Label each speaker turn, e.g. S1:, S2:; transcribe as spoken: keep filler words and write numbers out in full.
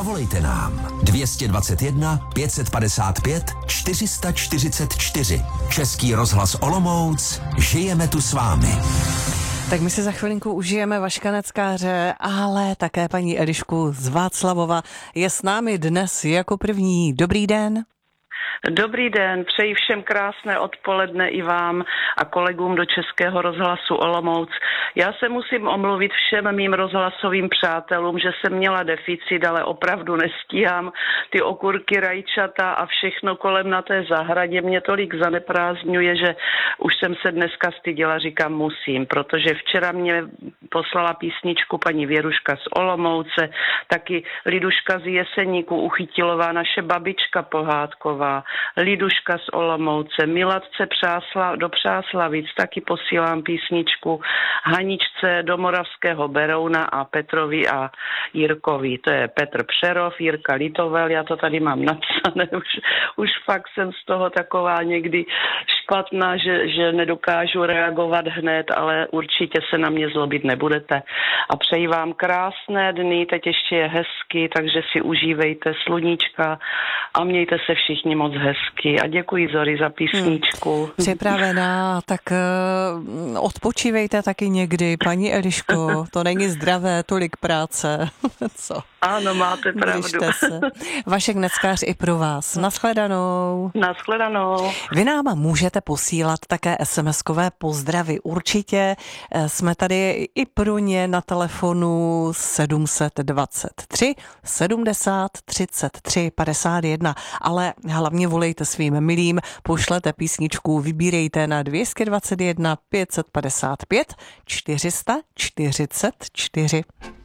S1: Zavolejte nám dvě stě dvacet jedna pět set padesát pět čtyři sta čtyřicet čtyři. Český rozhlas Olomouc, žijeme tu s vámi.
S2: Tak my si za chvilinku užijeme Vaška Neckáře, ale také paní Elišku z Václavova je s námi dnes jako první. Dobrý den.
S3: Dobrý den, přeji všem krásné odpoledne i vám a kolegům do Českého rozhlasu Olomouc. Já se musím omluvit všem mým rozhlasovým přátelům, že jsem měla deficit, ale opravdu nestíhám. Ty okurky, rajčata a všechno kolem na té zahradě mě tolik zaneprázdňuje, že už jsem se dneska styděla, říkám musím, protože včera mě poslala písničku paní Věruška z Olomouce, taky Liduška z Jeseníku, Uchytilová, naše babička Pohádková, Liduška z Olomouce, Milatce Přásla, do Přáslavic, taky posílám písničku, Haničce do Moravského Berouna a Petrovi a Jirkovi. To je Petr Přerov, Jirka Litovel, já to tady mám napsané, už, už fakt jsem z toho taková někdy špatná, že, že nedokážu reagovat hned, ale určitě se na mě zlobit nebudete. A přeji vám krásné dny, teď ještě je hezky, takže si užívejte sluníčka a mějte se všichni moc hezky. A děkuji, Zori, za písničku.
S2: Hmm. Připravená, tak uh, odpočívejte taky někdy, paní Eliško, to není zdravé, tolik práce. Co?
S3: Ano, máte pravdu.
S2: Se. Vašek Neckář i pro vás. Naschledanou.
S3: Naschledanou.
S2: Vy nám můžete posílat také es em eskové pozdravy. Určitě jsme tady i pro ně na telefonu sedm set dvacet tři sedmdesát třicet tři padesát jedna, ale hlavně volejte svým milým, pošlete písničku, vybírejte na dvě stě dvacet jedna pět set padesát pět čtyři sta čtyřicet čtyři.